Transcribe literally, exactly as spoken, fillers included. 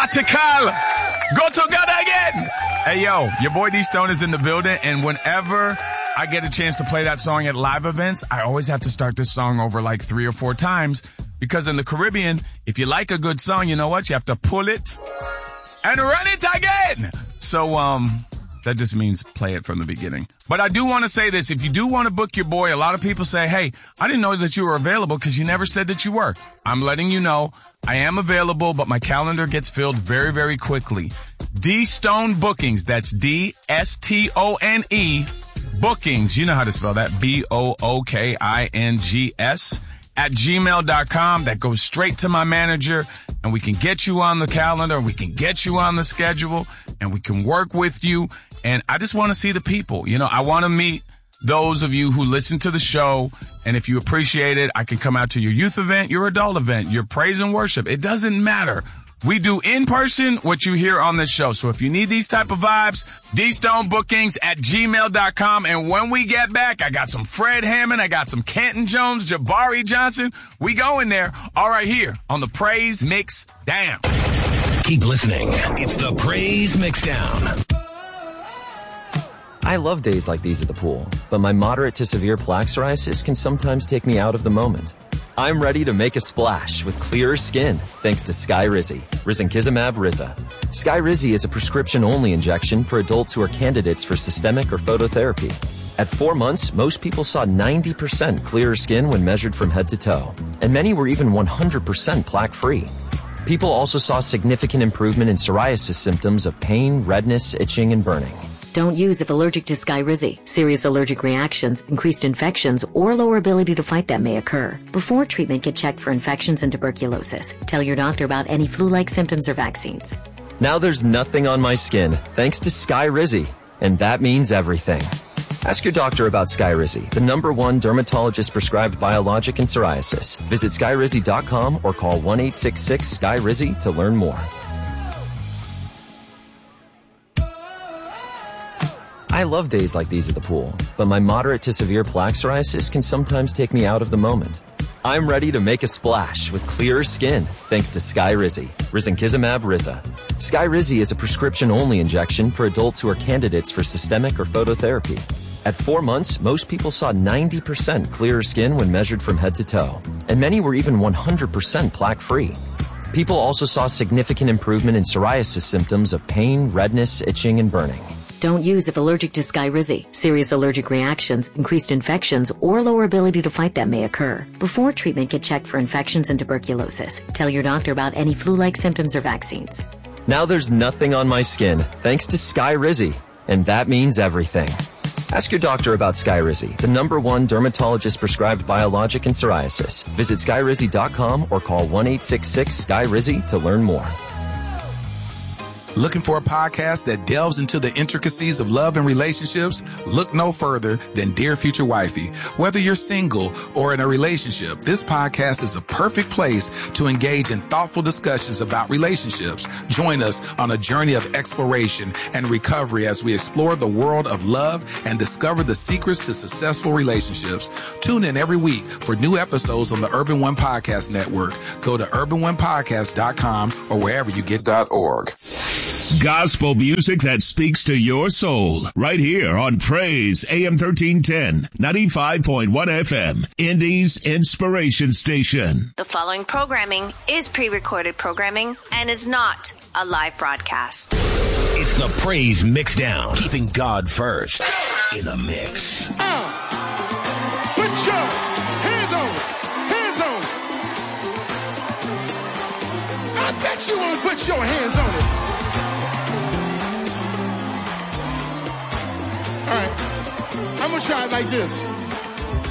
Radical. Go together again. Hey, yo, your boy D Stone is in the building, and whenever I get a chance to play that song at live events, I always have to start this song over like three or four times, because in the Caribbean, if you like a good song, you know what? You have to pull it and run it again. So, um... that just means play it from the beginning. But I do want to say this. If you do want to book your boy, a lot of people say, hey, I didn't know that you were available because you never said that you were. I'm letting you know I am available, but my calendar gets filled very, very quickly. D Stone Bookings. That's D S T O N E Bookings. You know how to spell that. B O O K I N G S at gmail dot com. That goes straight to my manager, and we can get you on the calendar, and we can get you on the schedule, and we can work with you. And I just want to see the people. You know, I want to meet those of you who listen to the show. And if you appreciate it, I can come out to your youth event, your adult event, your praise and worship. It doesn't matter. We do in person what you hear on this show. So if you need these type of vibes, D Stone Bookings at gmail dot com. And when we get back, I got some Fred Hammond. I got some Canton Jones, Jabari Johnson. We go in there. All right, here on the Praise Mix Down. Keep listening. It's the Praise Mix Down. I love days like these at the pool, but my moderate to severe plaque psoriasis can sometimes take me out of the moment. I'm ready to make a splash with clearer skin thanks to Skyrizi, Risankizumab Riza. Skyrizi is a prescription-only injection for adults who are candidates for systemic or phototherapy. At four months, most people saw ninety percent clearer skin when measured from head to toe, and many were even one hundred percent plaque-free. People also saw significant improvement in psoriasis symptoms of pain, redness, itching, and burning. Don't use if allergic to Skyrizi. Serious allergic reactions, increased infections, or lower ability to fight them may occur. Before treatment, get checked for infections and tuberculosis. Tell your doctor about any flu-like symptoms or vaccines. Now there's nothing on my skin thanks to Skyrizi, and that means everything. Ask your doctor about Skyrizi, the number one dermatologist-prescribed biologic in psoriasis. Visit skyrizi dot com or call one eight six six S K Y R I Z Y to learn more. I love days like these at the pool, but my moderate to severe plaque psoriasis can sometimes take me out of the moment. I'm ready to make a splash with clearer skin thanks to Skyrizi, Risankizumab Riza. Skyrizi is a prescription-only injection for adults who are candidates for systemic or phototherapy. At four months, most people saw ninety percent clearer skin when measured from head to toe, and many were even one hundred percent plaque-free. People also saw significant improvement in psoriasis symptoms of pain, redness, itching, and burning. Don't use if allergic to Skyrizi. Serious allergic reactions, increased infections, or lower ability to fight them may occur. Before treatment, get checked for infections and tuberculosis. Tell your doctor about any flu-like symptoms or vaccines. Now there's nothing on my skin thanks to Skyrizi, and that means everything. Ask your doctor about Skyrizi, the number one dermatologist-prescribed biologic in psoriasis. Visit skyrizi dot com or call one eight six six S K Y R I Z Y to learn more. Looking for a podcast that delves into the intricacies of love and relationships? Look no further than Dear Future Wifey. Whether you're single or in a relationship, this podcast is a perfect place to engage in thoughtful discussions about relationships. Join us on a journey of exploration and recovery as we explore the world of love and discover the secrets to successful relationships. Tune in every week for new episodes on the Urban One Podcast Network. Go to urban one podcast dot com or wherever you get .org. Gospel music that speaks to your soul. Right here on Praise A M thirteen ten, ninety-five point one F M, Indy's Inspiration Station. The following programming is pre-recorded programming and is not a live broadcast. It's the Praise Mix Down. Keeping God first in the mix. Uh, put your hands on it. Hands on it. I bet you won't put your hands on it. All right, I'm gonna try it like this.